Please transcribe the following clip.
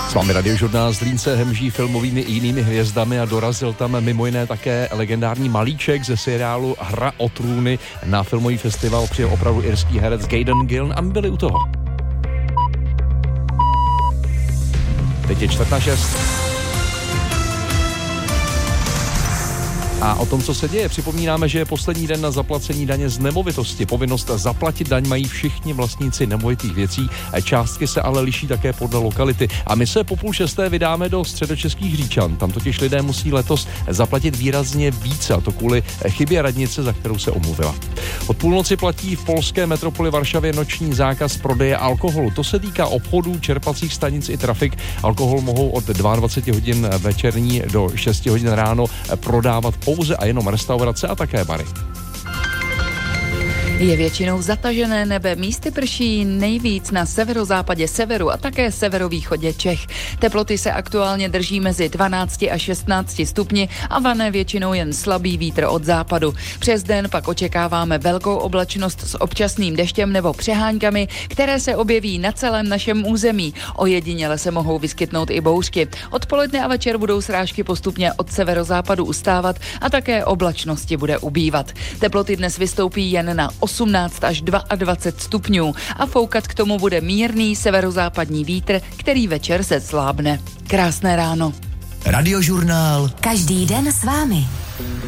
S vámi Radiožurnál Zlínce hemží filmovými i jinými hvězdami a dorazil tam mimo jiné také legendární Malíček ze seriálu Hra o trůny. Na filmový festival přijel opravdu irský herec Gaden Gillen a my byli u toho. Teď je 5:45. A o tom, co se děje, připomínáme, že je poslední den na zaplacení daně z nemovitosti. Povinnost zaplatit daň mají všichni vlastníci nemovitých věcí. Částky se ale liší také podle lokality. A my se po 5:30 vydáme do středočeských Říčan. Tam totiž lidé musí letos zaplatit výrazně více, a to kvůli chybě radnice, za kterou se omluvila. Od půlnoci platí v polské metropoli Varšavě noční zákaz prodeje alkoholu. To se týká obchodů, čerpacích stanic i trafik. Alkohol mohou od 22 hodin večerní do 6 hodin ráno prodávat pouze a jenom restaurace a také bary. Je většinou zatažené nebe, místy prší nejvíc na severozápadě, severu a také severovýchodě Čech. Teploty se aktuálně drží mezi 12 a 16 stupni a vane většinou jen slabý vítr od západu. Přes den pak očekáváme velkou oblačnost s občasným deštěm nebo přeháňkami, které se objeví na celém našem území. Ojediněle se mohou vyskytnout i bouřky. Odpoledne a večer budou srážky postupně od severozápadu ustávat a také oblačnosti bude ubývat. Teploty dnes vystoupí jen na 18 až 22 stupňů a foukat k tomu bude mírný severozápadní vítr, který večer se slábne. Krásné ráno. Radiožurnál. Každý den s vámi.